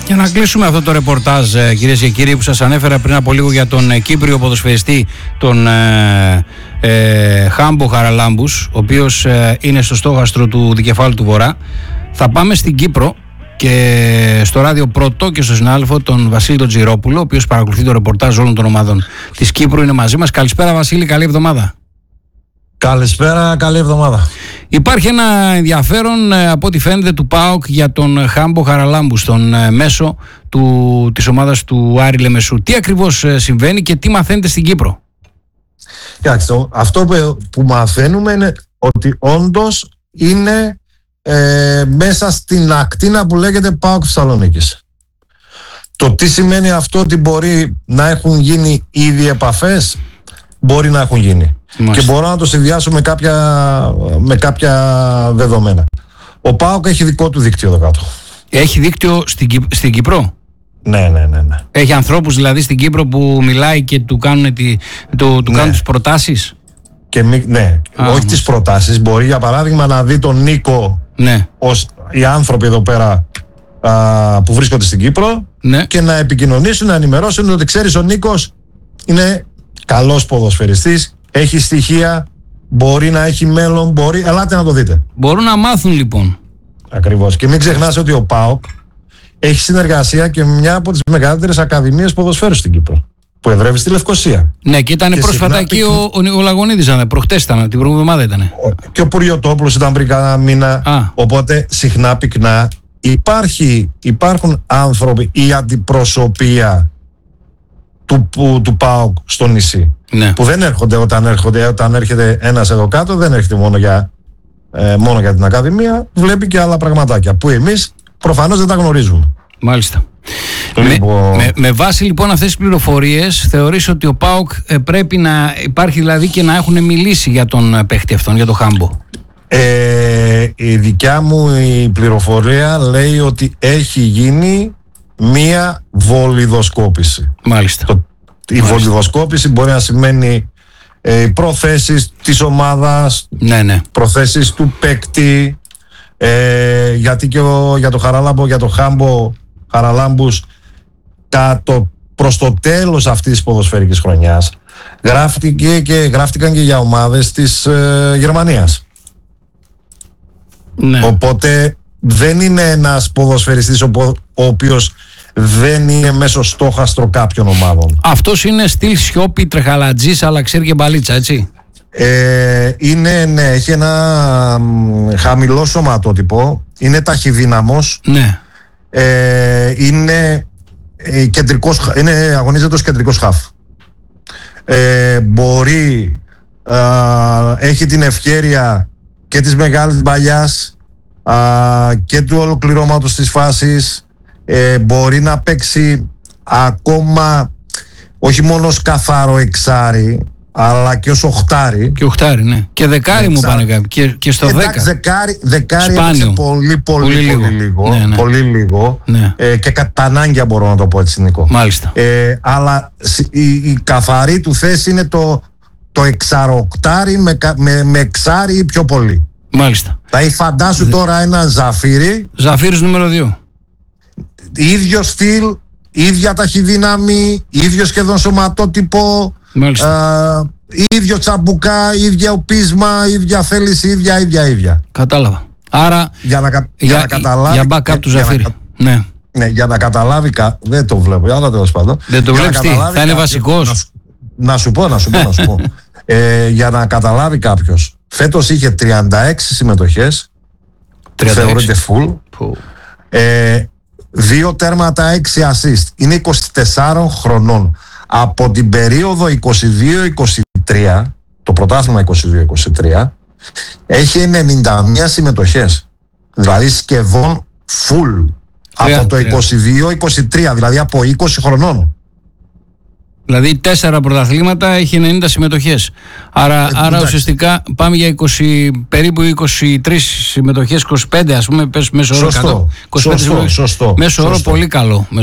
Για να κλείσουμε αυτό το ρεπορτάζ, κυρίες και κύριοι, που σας ανέφερα πριν από λίγο για τον Κύπριο ποδοσφαιριστή, τον Χάμπο Χαραλάμπους, ο οποίος είναι στο στόχαστρο του Δικεφάλου του Βορρά. Θα πάμε στην Κύπρο και στο ράδιο Πρωτό και στο συνάδελφο τον Βασίλη τον Τζιρόπουλο, ο οποίος παρακολουθεί το ρεπορτάζ όλων των ομάδων της Κύπρου, είναι μαζί μας. Καλησπέρα Βασίλη, καλή εβδομάδα. Καλησπέρα, καλή εβδομάδα. Υπάρχει ένα ενδιαφέρον από ό,τι φαίνεται του ΠΑΟΚ για τον Χάμπο Χαραλάμπου στον μέσο της ομάδας του Άρη Λεμεσού. Τι ακριβώς συμβαίνει και τι μαθαίνετε στην Κύπρο? Κοιτάξτε, αυτό που μαθαίνουμε είναι ότι όντως είναι μέσα στην ακτίνα που λέγεται ΠΑΟΚ Θεσσαλονίκης. Το τι σημαίνει αυτό, ότι μπορεί να έχουν γίνει ήδη επαφές, μπορεί να έχουν γίνει. Μάλιστα. Και μπορώ να το συνδυάσω με κάποια δεδομένα. Ο ΠΑΟΚ έχει δικό του δίκτυο εδώ κάτω. Έχει δίκτυο στην Κύπρο? Ναι. Έχει ανθρώπους δηλαδή στην Κύπρο που μιλάει και του κάνουν, κάνουν τις προτάσεις? Ναι, όχι τις προτάσεις. Μπορεί για παράδειγμα να δει τον Νίκο, ως οι άνθρωποι εδώ πέρα που βρίσκονται στην Κύπρο, και να επικοινωνήσουν, να ενημερώσουν ότι ξέρεις, ο Νίκος είναι καλός ποδοσφαιριστής, έχει στοιχεία, μπορεί να έχει μέλλον, ελάτε να το δείτε. Μπορούν να μάθουν λοιπόν. Ακριβώς. Και μην ξεχνάς ότι ο ΠΑΟΚ έχει συνεργασία και με μια από τις μεγαλύτερες ακαδημίες ποδοσφαίρου στην Κύπρο, που εδρεύει στη Λευκοσία. Ναι, και ήταν πρόσφατα εκεί ο Λαγωνίδης, προχτές ήταν, την προηγούμενη εβδομάδα ήταν. Και ο Πουριωτόπουλος ήταν πριν κάνα μήνα. Οπότε συχνά πυκνά υπάρχουν άνθρωποι, η αντιπροσωπεία του ΠΑΟΚ στο νησί, που δεν έρχονται όταν έρχεται ένας εδώ κάτω, δεν έρχεται μόνο για την Ακαδημία, βλέπει και άλλα πραγματάκια που εμείς προφανώς δεν τα γνωρίζουμε. Μάλιστα. Με βάση λοιπόν αυτές τις πληροφορίες, θεωρείς ότι ο ΠΑΟΚ πρέπει να υπάρχει δηλαδή και να έχουν μιλήσει για τον παίχτη αυτόν, για τον Χάμπο? Η δικιά μου η πληροφορία λέει ότι έχει γίνει μία βολιδοσκόπηση. Μάλιστα. Η βολιδοσκόπηση μπορεί να σημαίνει προθέσεις της ομάδας, προθέσεις του παίκτη, γιατί και για το Χάμπο Χαραλάμπους προς το τέλος αυτής της ποδοσφαιρικής χρονιάς γράφτηκαν και για ομάδες της Γερμανίας. Οπότε δεν είναι ένας ποδοσφαιριστής ο οποίος δεν είναι μέσω στόχαστρο κάποιων ομάδων. Αυτός είναι στυλ Σιώπη, Τρεχαλατζής, αλλά ξέρει και μπαλίτσα, έτσι? Έχει ένα χαμηλό σωματότυπο, είναι ταχυδύναμος, αγωνίζεται ως κεντρικός χαφ. Έχει την ευχέρεια και της μεγάλης μπαλιάς και του ολοκληρώματος της φάσης. Μπορεί να παίξει ακόμα όχι μόνο ως καθαρό εξάρι, αλλά και ως οχτάρι. Και οχτάρι, ναι. Και δεκάρι μου πάνε κάποιοι. Και στο 10. Δεκάρι έπαιξε πολύ λίγο. Και κατά ανάγκη μπορώ να το πω έτσι, Νίκο. Μάλιστα. Αλλά η καθαρή του θέση είναι το εξαροχτάρι με εξάρι ή πιο πολύ. Μάλιστα. Θα φαντάσου τώρα ένα Ζαφύρι. Ζαφύρις νούμερο 2. Ίδιο στυλ, ίδια ταχυδύναμη, ίδιο σχεδόν σωματότυπο, ίδιο τσαμπουκά, ίδιο πείσμα, ίδια θέληση, ίδια. Κατάλαβα. Άρα για να καταλάβει, για backup του Ζαφύρι. Για να καταλάβει, δεν το βλέπω, αλλά τέλος πάντων. Δεν το βλέπεις τι, θα είναι βασικός? Να σου πω. Για να καταλάβει κάποιος, φέτος είχε 36 συμμετοχές, θεωρείται full. 2 τέρματα, 6 assist. Είναι 24 χρονών. Από την περίοδο 22-23, το πρωτάθλημα 22-23, έχει 91 συμμετοχές. Δηλαδή σχεδόν full. Από το 22-23, δηλαδή από 20 χρονών. Δηλαδή 4 πρωταθλήματα, έχει 90 συμμετοχές. Άρα ουσιαστικά πάμε για περίπου 23 συμμετοχές, 25 ας πούμε, μέσω όρο. Σωστό. Μέσω όρο πολύ καλό.